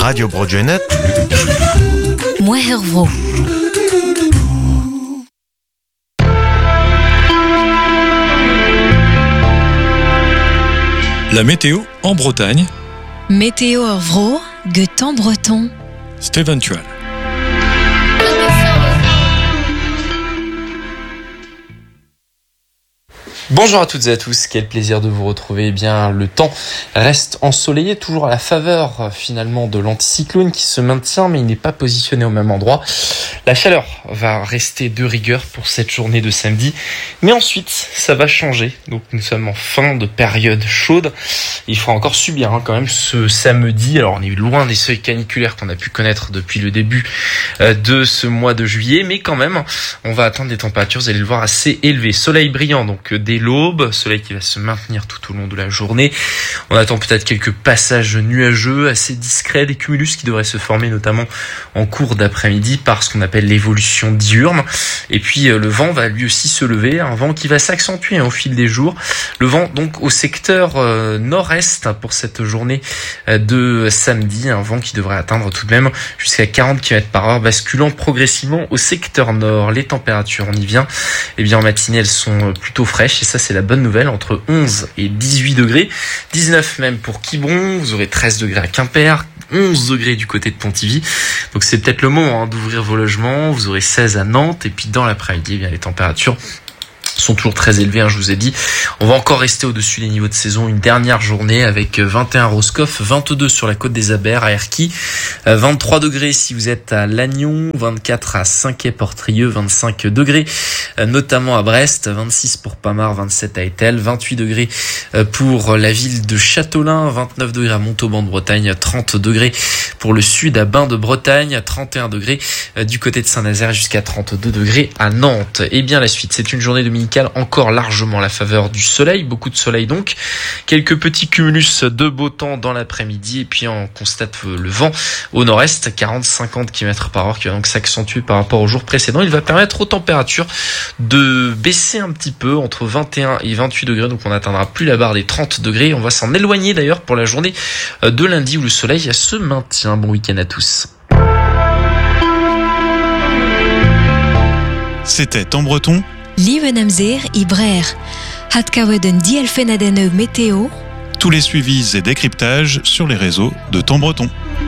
Radio Brogenet. Moervro. La météo en Bretagne. Météo Vro, Guetan breton. C'est éventuel. Bonjour à toutes et à tous, quel plaisir de vous retrouver. Eh bien, le temps reste ensoleillé, toujours à la faveur finalement de l'anticyclone qui se maintient, mais il n'est pas positionné au même endroit. La chaleur va rester de rigueur pour cette journée de samedi, mais ensuite ça va changer. Donc nous sommes en fin de période chaude. Il faudra encore subir quand même ce samedi. Alors on est loin des seuils caniculaires qu'on a pu connaître depuis le début de ce mois de juillet, mais quand même on va atteindre des températures, vous allez le voir, assez élevées. Soleil brillant donc dès l'aube, soleil qui va se maintenir tout au long de la journée. On attend peut-être quelques passages nuageux assez discrets, des cumulus qui devraient se former notamment en cours d'après-midi par ce qu'on appelle l'évolution diurne. Et puis le vent va lui aussi se lever, un vent qui va s'accentuer au fil des jours. Le vent donc au secteur nord-est pour cette journée de samedi, un vent qui devrait atteindre tout de même jusqu'à 40 km/h, basculant progressivement au secteur nord. Les températures, on y vient, eh bien en matinée elles sont plutôt fraîches, et ça c'est la bonne nouvelle, entre 11 et 18 degrés, 19 même pour Quiberon, vous aurez 13 degrés à Quimper, 11 degrés du côté de Pontivy, donc c'est peut-être le moment d'ouvrir vos logements. Vous aurez 16 à Nantes, et puis dans l'après-midi, eh bien les températures sont toujours très élevées, je vous ai dit. On va encore rester au-dessus des niveaux de saison une dernière journée avec 21 à Roscoff, 22 sur la côte des Abers à Erquy, 23 degrés si vous êtes à Lannion, 24 à Saint-Quay-Portrieux, 25 degrés notamment à Brest, 26 pour Pamar, 27 à Etel, 28 degrés pour la ville de Châteaulin, 29 degrés à Montauban de Bretagne, 30 degrés pour le sud à Bain de Bretagne, 31 degrés du côté de Saint-Nazaire, jusqu'à 32 degrés à Nantes. Et bien la suite, c'est une journée dominicale encore largement à la faveur du soleil, beaucoup de soleil donc, quelques petits cumulus de beau temps dans l'après-midi, et puis on constate le vent au nord-est, 40-50 km/h, qui va donc s'accentuer par rapport au jour précédent. Il va permettre aux températures de baisser un petit peu, entre 21 et 28 degrés, donc on n'atteindra plus la barre des 30 degrés. On va s'en éloigner d'ailleurs pour la journée de lundi où le soleil se maintient. Bon week-end à tous. C'était en breton. Lieve Amzer Ibrer. Hatkaweden Dielfenadene Météo. Tous les suivis et décryptages sur les réseaux de Temps Breton.